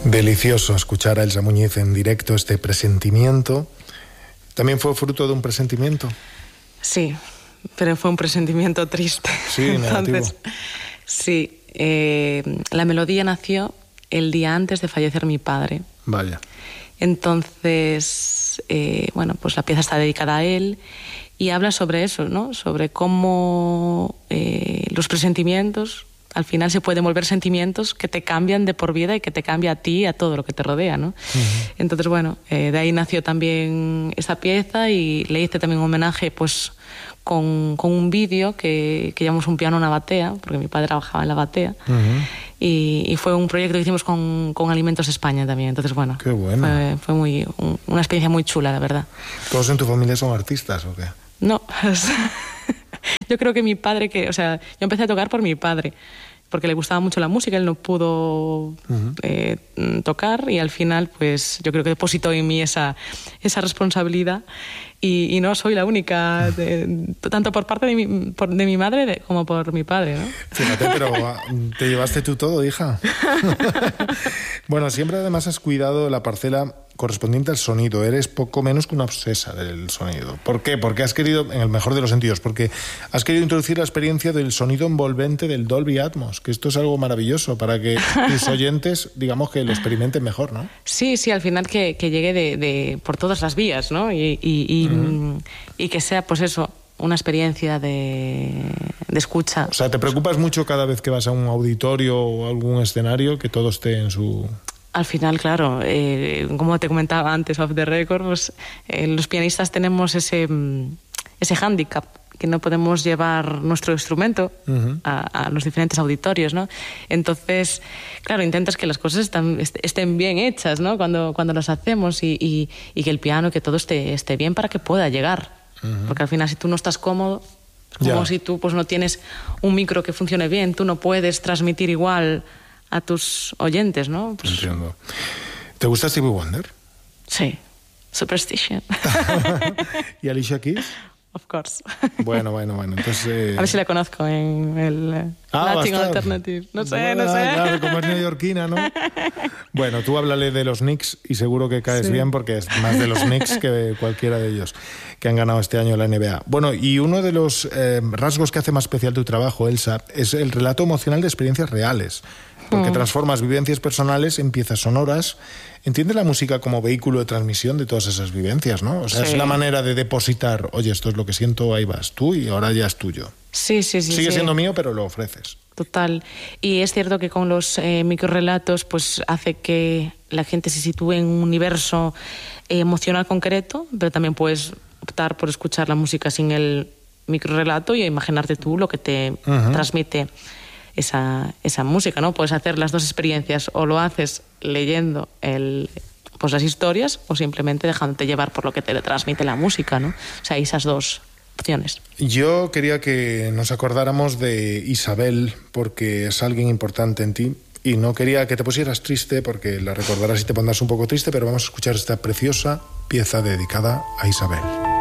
Delicioso escuchar a Elsa Muñiz en directo, este presentimiento. ¿También fue fruto de un presentimiento? Sí, pero fue un presentimiento triste. Sí, negativo. Entonces, sí, la melodía nació el día antes de fallecer mi padre. Vaya. Entonces, bueno, pues la pieza está dedicada a él y habla sobre eso, ¿no? Sobre cómo los presentimientos al final se pueden volver sentimientos que te cambian de por vida y que te cambia a ti y a todo lo que te rodea, ¿no? Uh-huh. Entonces, bueno, de ahí nació también esta pieza y le hice también un homenaje, pues, con un vídeo que llamamos Un piano, una batea, porque mi padre trabajaba en la batea. Uh-huh. Y fue un proyecto que hicimos con Alimentos España también. Entonces, bueno, qué bueno. Fue una experiencia muy chula, la verdad. ¿Todos en tu familia son artistas o qué? No, yo creo que mi padre, o sea, yo empecé a tocar por mi padre, porque le gustaba mucho la música, él no pudo tocar y al final, pues, yo creo que depositó en mí esa responsabilidad y no soy la única, tanto por parte de mi madre como por mi padre, ¿no? Fíjate, pero te llevaste tú todo, hija. Bueno, siempre además has cuidado la parcela correspondiente al sonido. Eres poco menos que una obsesa del sonido. ¿Por qué? Porque has querido, en el mejor de los sentidos, porque has querido introducir la experiencia del sonido envolvente del Dolby Atmos, que esto es algo maravilloso para que tus oyentes, digamos, que lo experimenten mejor, ¿no? Sí, al final que llegue por todas las vías, ¿no? Y que sea, pues eso, una experiencia de escucha. O sea, ¿te preocupas mucho cada vez que vas a un auditorio o algún escenario que todo esté en su...? Al final, claro, como te comentaba antes, off the record, pues, los pianistas tenemos ese hándicap, que no podemos llevar nuestro instrumento a los diferentes auditorios, ¿no? Entonces, claro, intentas que las cosas estén bien hechas, ¿no? Cuando las hacemos y que el piano, que todo esté bien para que pueda llegar. Porque al final, si tú no estás cómodo, como si tú pues no tienes un micro que funcione bien, tú no puedes transmitir igual a tus oyentes, ¿no? Pues... Entiendo. ¿Te gusta Stevie Wonder? Sí. Superstition. ¿Y Alicia Keys? Of course. Bueno. Entonces, a ver si la conozco en el Latin Alternative. No sé. Claro, como es neoyorquina, ¿no? Bueno, tú háblale de los Knicks y seguro que caes bien porque es más de los Knicks que de cualquiera de ellos que han ganado este año la NBA. Bueno, y uno de los rasgos que hace más especial tu trabajo, Elsa, es el relato emocional de experiencias reales. Porque transformas vivencias personales en piezas sonoras. Entiende la música como vehículo de transmisión de todas esas vivencias, ¿no? O sea, es la manera de depositar, oye, esto es lo que siento, ahí vas tú y ahora ya es tuyo. Sí. Sigue siendo mío, pero lo ofreces. Total. Y es cierto que con los microrelatos pues hace que la gente se sitúe en un universo emocional concreto, pero también puedes optar por escuchar la música sin el microrelato y imaginarte tú lo que te transmite esa música, ¿no? Puedes hacer las dos experiencias, o lo haces leyendo pues las historias o simplemente dejándote llevar por lo que te transmite la música, ¿no? O sea, esas dos opciones. Yo quería que nos acordáramos de Isabel porque es alguien importante en ti y no quería que te pusieras triste porque la recordarás y te pondrás un poco triste, pero vamos a escuchar esta preciosa pieza dedicada a Isabel.